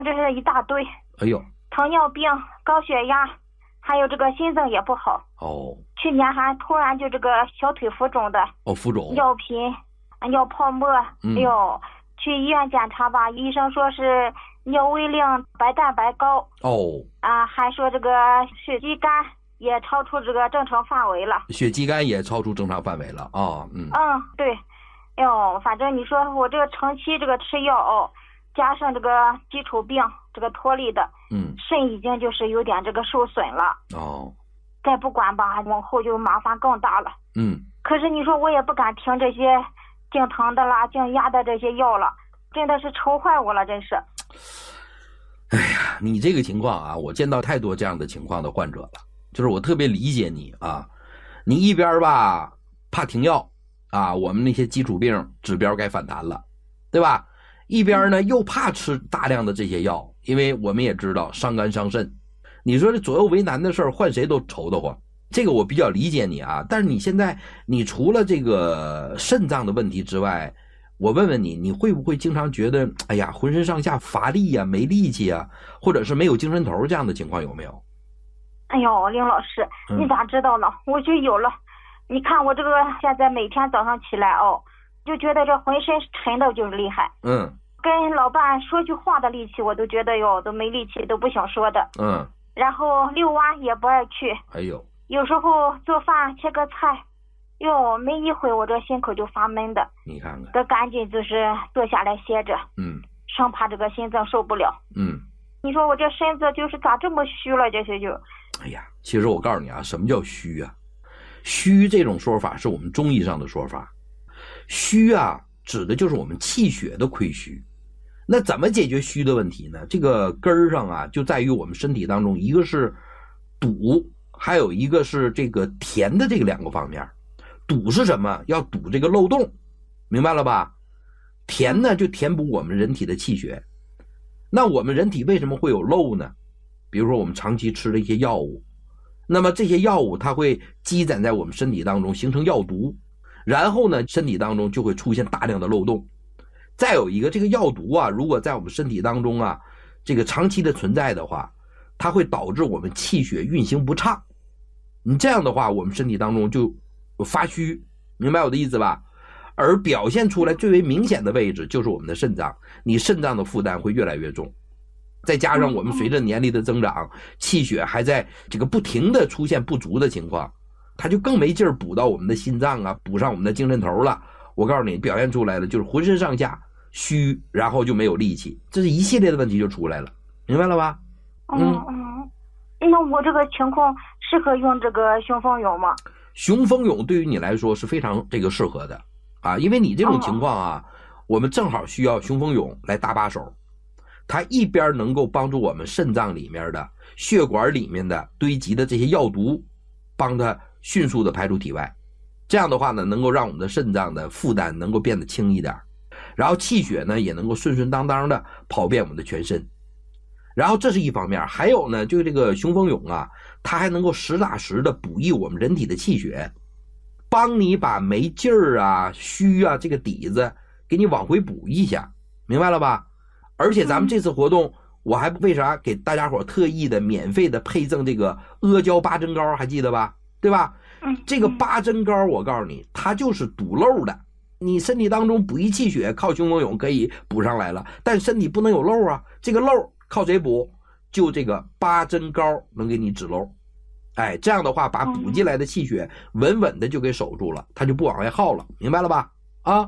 这是一大堆。 哎呦， 糖尿病、高血压，还有这个心脏也不好。 哦， 去年还突然就这个小腿浮肿的。 哦，浮肿。 尿频，尿泡沫。哎呦，去医院检查吧，医生说是尿微量白蛋白高。 哦。 还说这个血肌酐也超出这个正常范围了。 血肌酐也超出正常范围了啊。 对。哎呦，反正你说我这个长期这个吃药加上这个基础病这个脱离的，肾已经就是有点这个受损了。再不管吧，往后就麻烦更大了。可是你说我也不敢停这些降糖的啦、降压的这些药了，真的是愁坏我了，真是。 哎呀，你这个情况啊，我见到太多这样的情况的患者了，就是我特别理解你啊。你一边吧怕停药啊，我们那些基础病指标该反弹了，对吧？一边呢又怕吃大量的这些药，因为我们也知道伤肝伤肾。你说这左右为难的事儿，换谁都愁得慌。这个我比较理解你啊，但是你现在你除了这个肾脏的问题之外，我问问你，你会不会经常觉得哎呀浑身上下乏力啊，没力气啊，或者是没有精神头这样的情况有没有？ 哎呦，林老师，你咋知道呢？我就有了。你看我这个现在每天早上起来就觉得这浑身沉的就是厉害。跟老伴说句话的力气我都觉得都没力气，都不想说的。然后遛弯也不爱去。 哎呦， 有时候做饭切个菜，没一会我这心口就发闷的。 你看看， 得赶紧就是坐下来歇着。生怕这个心脏受不了。你说我这身子就是咋这么虚了？这些就， 哎呀，其实我告诉你啊，什么叫虚啊？虚这种说法是我们中医上的说法。虚啊，指的就是我们气血的亏虚。那怎么解决虚的问题呢？这个根儿上啊，就在于我们身体当中，一个是堵，还有一个是这个填的这个两个方面。堵是什么？要堵这个漏洞，明白了吧？填呢，就填补我们人体的气血。那我们人体为什么会有漏呢？比如说我们长期吃的一些药物，那么这些药物它会积攒在我们身体当中，形成药毒，然后呢，身体当中就会出现大量的漏洞。再有一个，这个药毒啊，如果在我们身体当中啊，这个长期的存在的话，它会导致我们气血运行不畅。你这样的话，我们身体当中就发虚，明白我的意思吧？而表现出来最为明显的位置就是我们的肾脏，你肾脏的负担会越来越重。再加上我们随着年龄的增长，气血还在这个不停的出现不足的情况，它就更没劲儿补到我们的心脏啊，补上我们的精神头了。我告诉你，表现出来的就是浑身上下虚，然后就没有力气，这是一系列的问题就出来了，明白了吧？ 那我这个情况适合用这个雄风勇吗？ 雄风勇对于你来说是非常这个适合的啊，因为你这种情况啊，我们正好需要雄风勇来搭把手。它一边能够帮助我们肾脏里面的血管里面的堆积的这些药毒，帮它迅速的排出体外，这样的话呢，能够让我们的肾脏的负担能够变得轻一点，然后气血呢也能够顺顺当当的跑遍我们的全身。然后这是一方面，还有呢，就这个雄风勇啊，它还能够实打实的补益我们人体的气血，帮你把没劲儿啊、虚啊这个底子给你往回补一下，明白了吧？而且咱们这次活动，我还为啥给大家伙特意的免费的配赠这个阿胶八珍膏，还记得吧？对吧？这个八珍膏我告诉你，它就是堵漏的。你身体当中补益气血靠雄风勇可以补上来了，但身体不能有漏啊，这个漏靠谁补？就这个八珍膏能给你止漏。哎，这样的话把补进来的气血稳稳的就给守住了，它就不往外耗了，明白了吧？啊？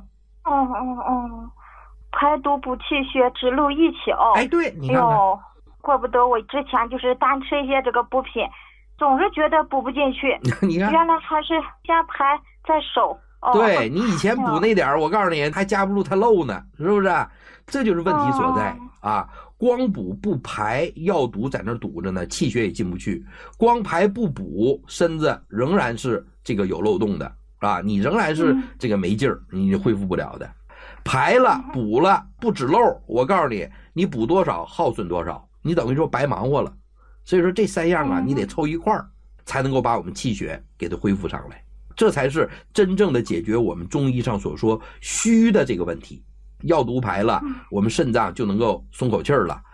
排毒补气血止漏一起哎，对，你看看， 怪不得我之前就是单吃一些这个补品，总是觉得补不进去。 你看， 原来还是先排再守。 对，你以前补那点我告诉你还夹不住它漏呢，是不是？这就是问题所在啊！光补不排，药毒在那堵着呢，气血也进不去；光排不补，身子仍然是这个有漏洞的啊，你仍然是这个没劲儿，你恢复不了的。排了补了不止漏，我告诉你，你补多少耗损多少，你等于说白忙活了。所以说这三样啊，你得凑一块儿，才能够把我们气血给它恢复上来，这才是真正的解决我们中医上所说虚的这个问题。药毒排了，我们肾脏就能够松口气儿了，